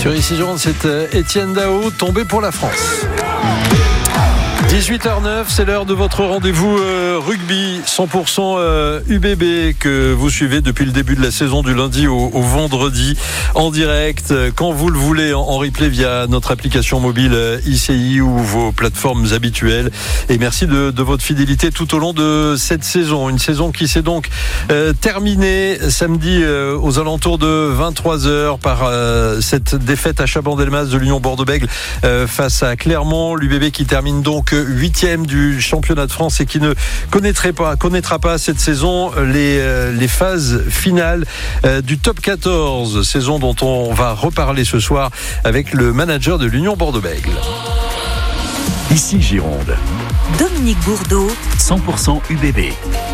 Sur Ici Gironde, c'est Étienne Dao, tombé pour la France. 18h09, c'est l'heure de votre rendez-vous rugby 100% UBB que vous suivez depuis le début de la saison du lundi au vendredi en direct quand vous le voulez en replay via notre application mobile ICI ou vos plateformes habituelles. Et merci de votre fidélité tout au long de cette saison. Une saison qui s'est donc terminée samedi aux alentours de 23h par cette défaite à Chabandelmas de l'Union Bordeaux-Bègles face à Clermont. L'UBB qui termine donc 8e du championnat de France et qui ne connaîtra pas cette saison les phases finales du top 14, saison dont on va reparler ce soir avec le manager de l'Union Bordeaux-Bègles. Ici Gironde, Dominique Bourdeau, 100% UBB.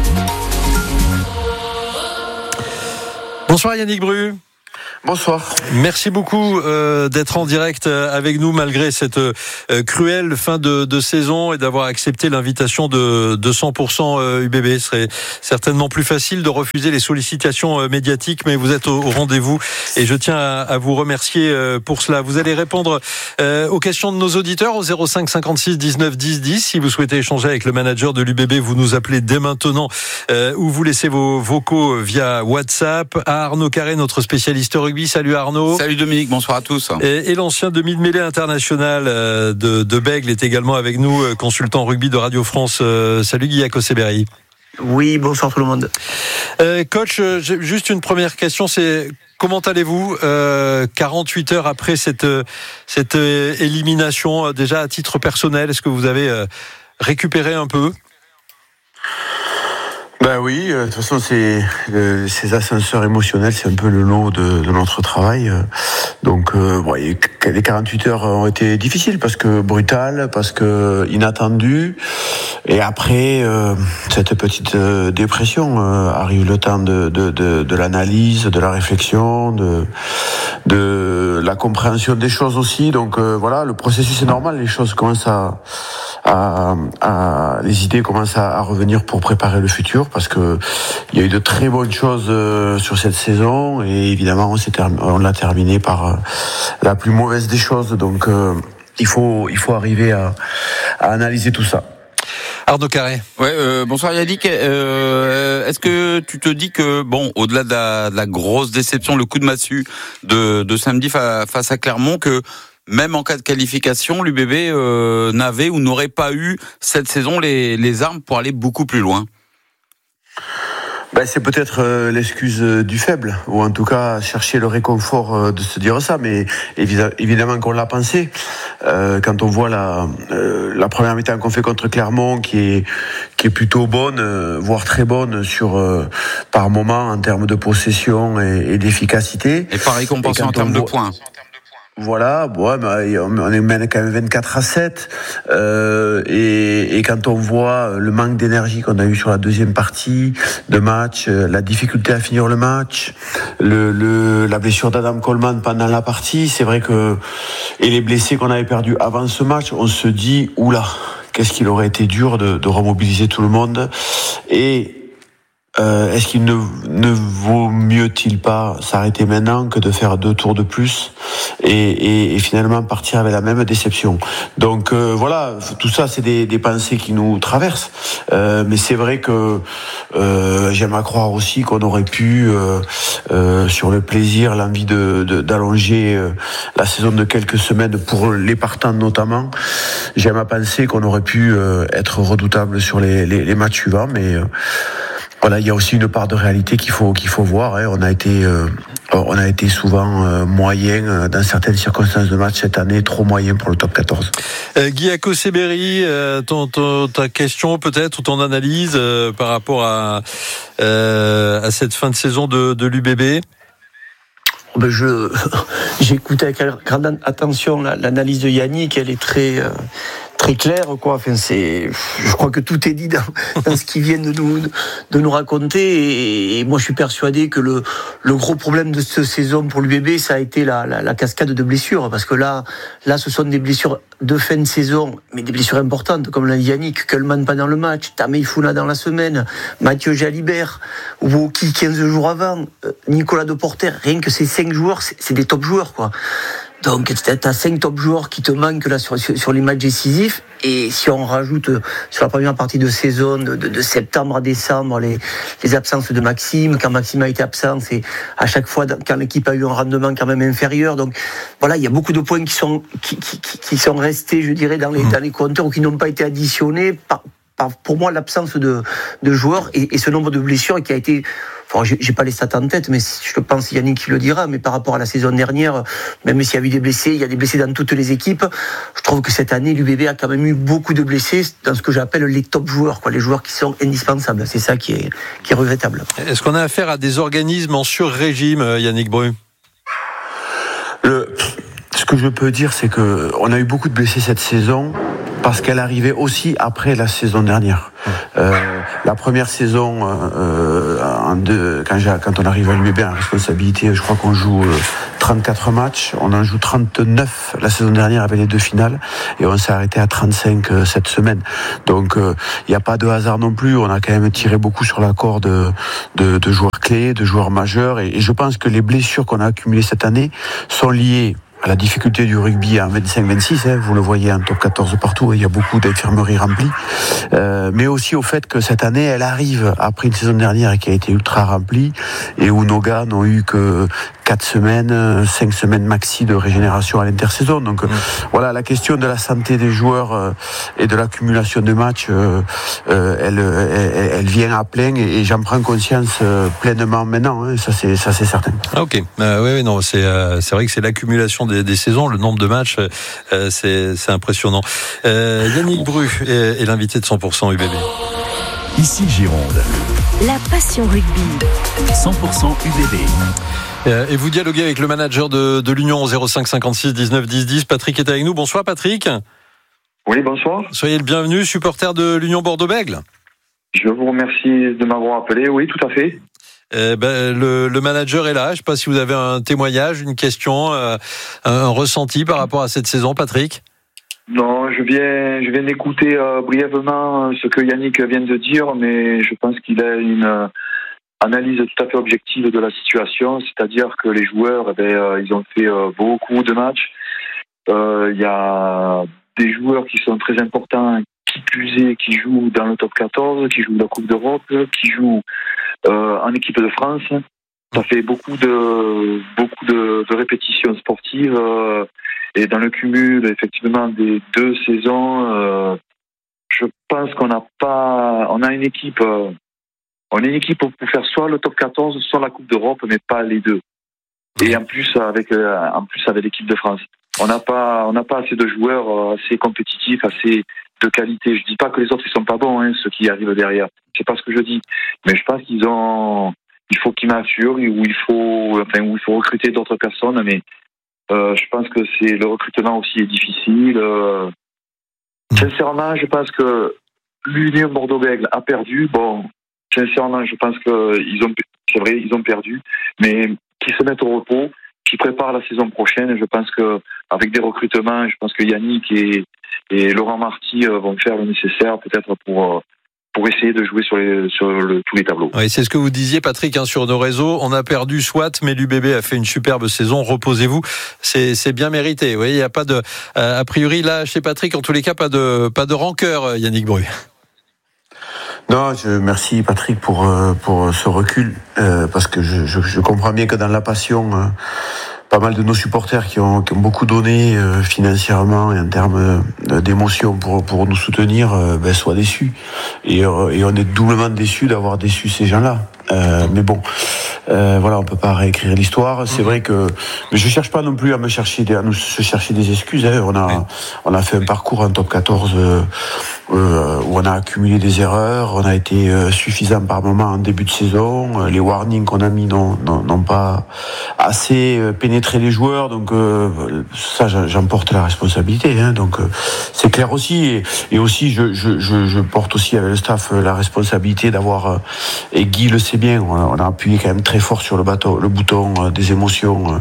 Bonsoir Yannick Bru. Bonsoir. Merci beaucoup d'être en direct avec nous malgré cette cruelle fin de saison et d'avoir accepté l'invitation de 100% UBB. Ce serait certainement plus facile de refuser les sollicitations médiatiques, mais vous êtes au rendez-vous et je tiens à vous remercier pour cela. Vous allez répondre aux questions de nos auditeurs au 05 56 19 10 10. Si vous souhaitez échanger avec le manager de l'UBB, vous nous appelez dès maintenant ou vous laissez vos vocaux via WhatsApp. À Arnaud Carré, notre spécialiste rugby. Salut Arnaud. Salut Dominique, bonsoir à tous. Et l'ancien demi-de-mêlée international de Bègles est également avec nous, consultant rugby de Radio France. Salut Guy Akoseberi. Oui, bonsoir tout le monde. Coach, juste une première question, c'est comment allez-vous 48 heures après cette élimination, déjà à titre personnel, est-ce que vous avez récupéré un peu ? Ben oui, de toute façon, ces ascenseurs émotionnels, c'est un peu le lot de notre travail. Donc, les 48 heures ont été difficiles parce que brutales, parce que inattendues. Et après, cette petite dépression, arrive le temps de l'analyse, de la réflexion, de la compréhension des choses aussi. Donc, le processus est normal. Les choses commencent les idées commencent à revenir pour préparer le futur, parce que il y a eu de très bonnes choses sur cette saison et évidemment on l'a terminé par la plus mauvaise des choses. Donc il faut arriver à analyser tout ça. Arnaud Carré. Bonsoir Yannick. Est-ce que tu te dis que, au-delà de la grosse déception, le coup de massue de samedi face à Clermont, que même en cas de qualification, l'UBB n'avait ou n'aurait pas eu cette saison les armes pour aller beaucoup plus loin? C'est peut-être l'excuse du faible, ou en tout cas chercher le réconfort de se dire ça, mais évidemment qu'on l'a pensé. Quand on voit la première mi-temps qu'on fait contre Clermont, qui est plutôt bonne, voire très bonne par moment en termes de possession et d'efficacité. Et pareil qu'on pensait en termes de points. Voilà, on est même quand même 24-7 et quand on voit le manque d'énergie qu'on a eu sur la deuxième partie de match, la difficulté à finir le match, la blessure d'Adam Coleman pendant la partie, c'est vrai que et les blessés qu'on avait perdus avant ce match, on se dit oula, qu'est-ce qu'il aurait été dur de remobiliser tout le monde. Et est-ce qu'il ne vaut mieux-il pas s'arrêter maintenant que de faire 2 tours de plus et finalement partir avec la même déception. Donc tout ça c'est des pensées qui nous traversent, mais c'est vrai que j'aime à croire aussi qu'on aurait pu sur le plaisir, l'envie d'allonger la saison de quelques semaines pour les partants notamment, j'aime à penser qu'on aurait pu être redoutable sur les matchs suivants, mais il y a aussi une part de réalité qu'il faut voir. On a été souvent moyen dans certaines circonstances de match cette année, trop moyen pour le top 14. Guy Akoseberi, ta question peut-être ou ton analyse par rapport à cette fin de saison de l'UBB? J'écoute avec grande attention l'analyse de Yannick, elle est très claire, quoi. Enfin, je crois que tout est dit dans ce qu'ils viennent de nous raconter, et moi je suis persuadé que le gros problème de cette saison pour l'UBB, ça a été la cascade de blessures, parce que là ce sont des blessures de fin de saison, mais des blessures importantes, comme l'a dit Yannick, Coleman pendant le match, Tameifuna dans la semaine, Mathieu Jalibert, Woki 15 jours avant, Nicolas Deporter, rien que ces 5 joueurs, c'est des top joueurs, quoi. Donc t'as 5 top joueurs qui te manquent là sur les matchs décisifs, et si on rajoute sur la première partie de saison de septembre à décembre les absences de Maxime, quand Maxime a été absent, c'est à chaque fois quand l'équipe a eu un rendement quand même inférieur. Donc voilà, il y a beaucoup de points qui sont restés, je dirais, dans les compteurs ou qui n'ont pas été additionnés par pour moi l'absence de joueurs et ce nombre de blessures qui a été. Enfin, j'ai pas les stats en tête, mais je pense Yannick qui le dira, mais par rapport à la saison dernière, même s'il y a eu des blessés, il y a des blessés dans toutes les équipes, je trouve que cette année, l'UBB a quand même eu beaucoup de blessés dans ce que j'appelle les top joueurs, les joueurs qui sont indispensables. C'est ça qui est regrettable. Est-ce qu'on a affaire à des organismes en sur-régime, Yannick Bru ? Ce que je peux dire, c'est qu'on a eu beaucoup de blessés cette saison, parce qu'elle arrivait aussi après la saison dernière. La première saison, quand on arrive à l'UBB en responsabilité, je crois qu'on joue 34 matchs, on en joue 39 la saison dernière avec les 2 finales, et on s'est arrêté à 35 cette semaine. Donc il n'y a pas de hasard non plus, on a quand même tiré beaucoup sur la corde de joueurs clés, de joueurs majeurs, et je pense que les blessures qu'on a accumulées cette année sont liées à la difficulté du rugby en 25-26, vous le voyez en top 14 partout, il y a beaucoup d'infirmeries remplies, mais aussi au fait que cette année, elle arrive après une saison dernière qui a été ultra remplie, et où nos gars n'ont eu que 4 semaines, 5 semaines maxi de régénération à l'intersaison. Donc voilà, la question de la santé des joueurs et de l'accumulation de matchs, elle vient à plein, et j'en prends conscience pleinement maintenant, ça c'est certain. Ok, oui, non, c'est vrai que c'est l'accumulation des saisons, le nombre de matchs, c'est impressionnant. Yannick Bru est l'invité de 100% UBB. Ici Gironde. La passion rugby. 100% UBB. Et vous dialoguez avec le manager de l'Union au 05 56 19 10 10. Patrick est avec nous. Bonsoir Patrick. Oui, bonsoir. Soyez le bienvenu, supporter de l'Union Bordeaux-Bègles. Je vous remercie de m'avoir appelé. Oui, tout à fait. Le manager est là. Je ne sais pas si vous avez un témoignage, une question, un ressenti par rapport à cette saison, Patrick. Non, je viens d'écouter brièvement ce que Yannick vient de dire, mais je pense qu'il a une analyse tout à fait objective de la situation, c'est-à-dire que les joueurs, ils ont fait beaucoup de matchs. Il y a des joueurs qui sont très importants, qui plus est, qui jouent dans le top 14, qui jouent la Coupe d'Europe, qui jouent en équipe de France. Ça fait beaucoup de répétitions sportives, et dans le cumul, effectivement, des 2 saisons, je pense qu'on a une équipe, on est une équipe pour faire soit le top 14, soit la Coupe d'Europe, mais pas les deux. Et en plus avec l'équipe de France, on n'a pas assez de joueurs assez compétitifs, assez de qualité. Je dis pas que les autres ils sont pas bons, ceux qui arrivent derrière. C'est pas ce que je dis, mais je pense il faut qu'ils m'assurent, où il faut recruter d'autres personnes, mais je pense que le recrutement aussi est difficile. Sincèrement, je pense que l'Union Bordeaux-Bègles a perdu. Bon, sincèrement, je pense ils ont perdu, mais qu'ils se mettent au repos, qu'ils préparent la saison prochaine. Je pense que avec des recrutements, je pense que Yannick et Laurent Marty vont faire le nécessaire, peut-être pour essayer de jouer sur tous les tableaux. Oui, c'est ce que vous disiez, Patrick, sur nos réseaux. On a perdu soit, mais l'UBB a fait une superbe saison. Reposez-vous, c'est bien mérité. Oui, il n'y a pas de, a priori là, chez Patrick, en tous les cas, pas de rancœur, Yannick Bru. Non, merci Patrick pour ce recul, parce que je comprends bien que dans la passion, pas mal de nos supporters qui ont beaucoup donné financièrement et en termes d'émotion pour nous soutenir, soient déçus. Et on est doublement déçus d'avoir déçu ces gens-là. Mais bon, voilà, on peut pas réécrire l'histoire. C'est vrai que, mais je cherche pas non plus à nous chercher des excuses. On a fait un parcours en top 14 où on a accumulé des erreurs. On a été suffisant par moment en début de saison. Les warnings qu'on a mis n'ont pas assez pénétré les joueurs. Donc ça, j'en porte la responsabilité. Donc c'est clair aussi. Et aussi, je porte aussi avec le staff la responsabilité d'avoir, et Guy le sait bien, on a appuyé quand même très fort sur le bouton des émotions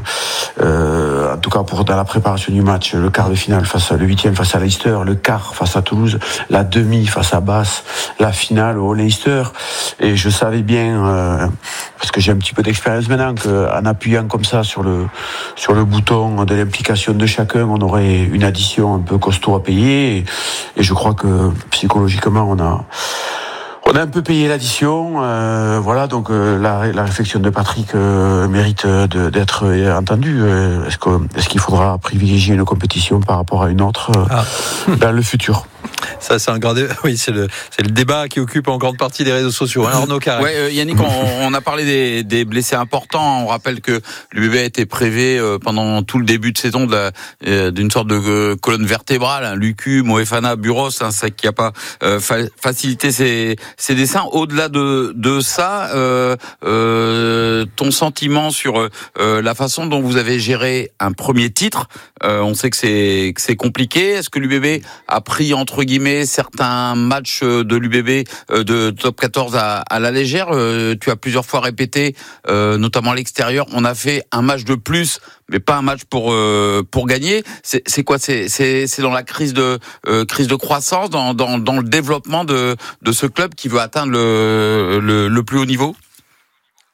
en tout cas pour dans la préparation du match, le quart de finale le 8e face à Leicester, le quart face à Toulouse, la demi face à Bath, la finale au Leicester. Et je savais bien, parce que j'ai un petit peu d'expérience maintenant, qu'en appuyant comme ça sur le bouton de l'implication de chacun, on aurait une addition un peu costaud à payer. Et je crois que psychologiquement, on a un peu payé l'addition, voilà. Donc la réflexion de Patrick mérite d'être entendue. Est-ce qu'il faudra privilégier une compétition par rapport à une autre dans le futur? Ça, c'est un grand débat. Oui, c'est le débat qui occupe en grande partie les réseaux sociaux. Arnaud Carré. Ouais, Yannick, on a parlé des blessés importants. On rappelle que l'UBB a été privé pendant tout le début de saison d'une sorte de colonne vertébrale, Lucu, Moefana, Buros, ça qui a pas facilité ses dessins. Au-delà de ça, ton sentiment sur la façon dont vous avez géré un premier titre, on sait que c'est compliqué. Est-ce que l'UBB a pris entre guillemets certains matchs de l'UBB de top 14 à la légère? Tu as plusieurs fois répété, notamment à l'extérieur, on a fait un match de plus, mais pas un match pour gagner. C'est quoi? C'est dans la crise de croissance, dans le développement de ce club qui veut atteindre le plus haut niveau?